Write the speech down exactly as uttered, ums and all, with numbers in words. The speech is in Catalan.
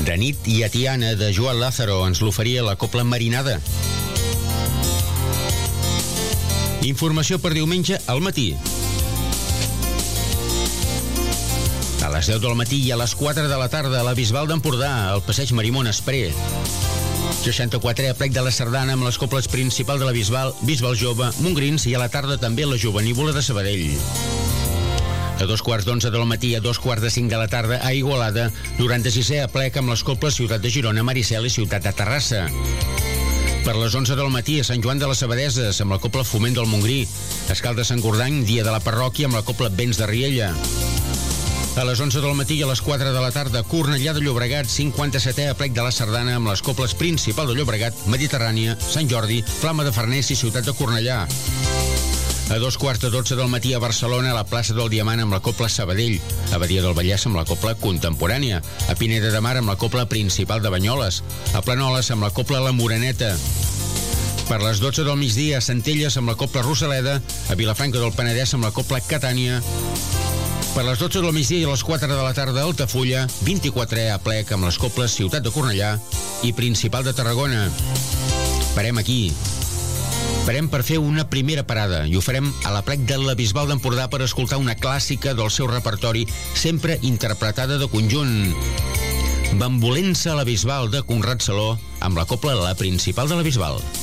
De nit i a Tiana, de Joan Lázaro, ens l'oferia la Copla Marinada. Informació per diumenge al matí. A les deu del matí i a les quatre de la tarda a la Bisbal d'Empordà, al passeig Marimón Espré. seixanta-quatre a plec de la Sardana amb les coples principals de la Bisbal, Bisbal Jove, Montgrins i a la tarda també la Jovenívola de Sabadell. A dos quarts d'onze del matí a dos quarts de cinc de la tarda a Igualada, noranta-sisè a plec amb les coples Ciutat de Girona, Maricel i Ciutat de Terrassa. Per les onze del matí a Sant Joan de les Abadeses amb la copla Foment del Montgrí, Escal de Sant Gordany, dia de la parròquia amb la copla Vents de Riella. A les onze del matí i a les quatre de la tarda, Cornellà de Llobregat, cinquanta-setè a plec de la Sardana amb les coples principal de Llobregat, Mediterrània, Sant Jordi, Flama de Farners i Ciutat de Cornellà. A dos quarts de dotze del matí a Barcelona, a la plaça del Diamant amb la copla Sabadell, a Badia del Vallès amb la copla Contemporània, a Pineda de Mar amb la copla principal de Banyoles, a Planoles amb la copla La Moreneta. Per les dotze del migdia a Centelles amb la copla Rosaleda, a Vilafranca del Penedès amb la copla Catània. Per les dotze del migdia i a les quatre de la tarda a Altafulla, vint-i-quatrè a plec amb les coples Ciutat de Cornellà i Principal de Tarragona. Parem aquí. Parem per fer una primera parada i ho farem a la plec de la Bisbal d'Empordà per escoltar una clàssica del seu repertori, sempre interpretada de conjunt. Bambolença a la Bisbal de Conrad Saló amb la copla La Principal de la Bisbal.